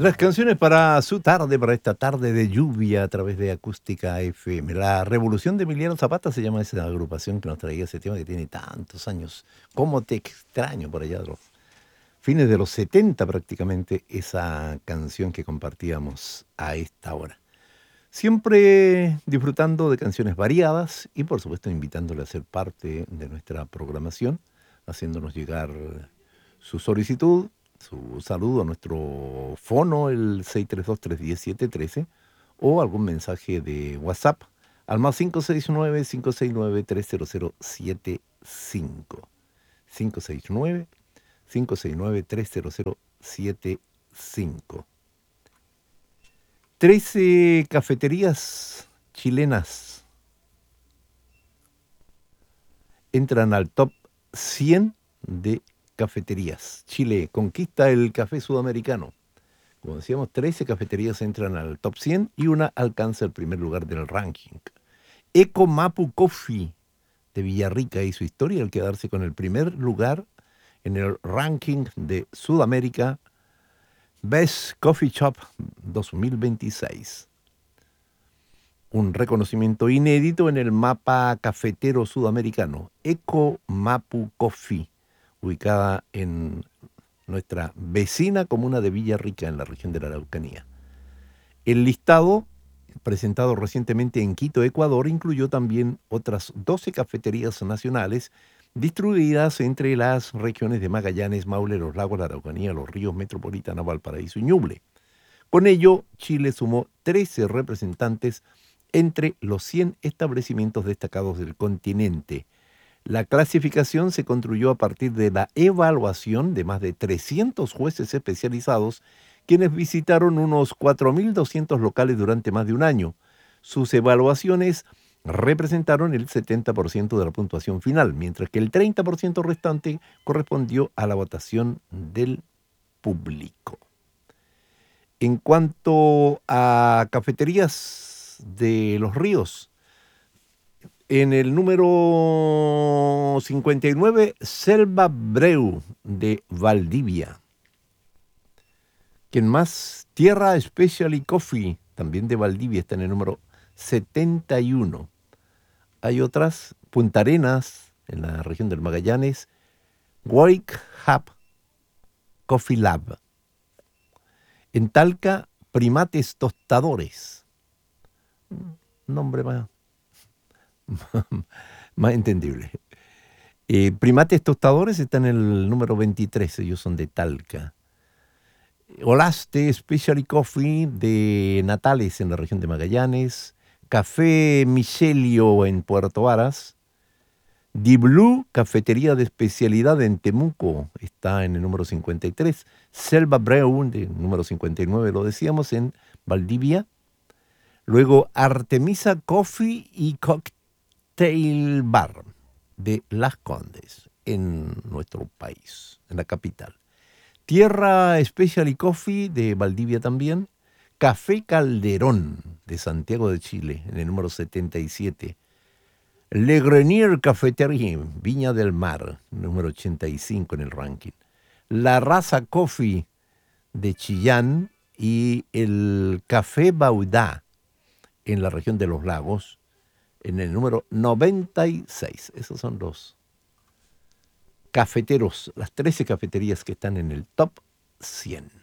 Las canciones para su tarde, para esta tarde de lluvia a través de Acústica FM. La Revolución de Emiliano Zapata se llama esa agrupación que nos traía ese tema que tiene tantos años. ¿Cómo te extraño por allá de los fines de los 70 prácticamente esa canción que compartíamos a esta hora? Siempre disfrutando de canciones variadas y por supuesto invitándole a ser parte de nuestra programación, haciéndonos llegar su solicitud, su saludo a nuestro fono, el 632-317-13, o algún mensaje de WhatsApp al más 569-569-30075. 569-569-30075. 13 cafeterías chilenas entran al top 100 de cafeterías. Chile conquista el café sudamericano. Como decíamos, 13 cafeterías entran al top 100 y una alcanza el primer lugar del ranking. Eco Mapu Coffee de Villarrica hizo historia al quedarse con el primer lugar en el ranking de Sudamérica Best Coffee Shop 2026. Un reconocimiento inédito en el mapa cafetero sudamericano. Eco Mapu Coffee, ubicada en nuestra vecina comuna de Villarrica, en la región de la Araucanía. El listado, presentado recientemente en Quito, Ecuador, incluyó también otras 12 cafeterías nacionales distribuidas entre las regiones de Magallanes, Maule, Los Lagos, la Araucanía, Los Ríos, Metropolitana, Valparaíso y Ñuble. Con ello, Chile sumó 13 representantes entre los 100 establecimientos destacados del continente. La clasificación se construyó a partir de la evaluación de más de 300 jueces especializados, quienes visitaron unos 4.200 locales durante más de un año. Sus evaluaciones representaron el 70% de la puntuación final, mientras que el 30% restante correspondió a la votación del público. En cuanto a cafeterías de Los Ríos, en el número 59, Selva Breu de Valdivia. ¿Quién más? Tierra Specialty Coffee, también de Valdivia, está en el número 71. Hay otras, Punta Arenas, en la región del Magallanes, Wake Hub Coffee Lab. En Talca, Primates Tostadores. Nombre más entendible. Primates Tostadores está en el número 23, ellos son de Talca. Olaste Specialty Coffee de Natales en la región de Magallanes. Café Michelio en Puerto Varas. Di Blue, cafetería de especialidad en Temuco, está en el número 53. Selva Breu, de número 59, lo decíamos, en Valdivia. Luego Artemisa Coffee y Cocktail Bar de Las Condes, en nuestro país, en la capital. Tierra Specialty Coffee de Valdivia también. Café Calderón de Santiago de Chile, en el número 77. Le Grenier Cafetería, Viña del Mar, número 85 en el ranking. La Raza Coffee de Chillán y el Café Baudá en la región de Los Lagos, en el número 96. Esos son los cafeteros, las 13 cafeterías que están en el top 100.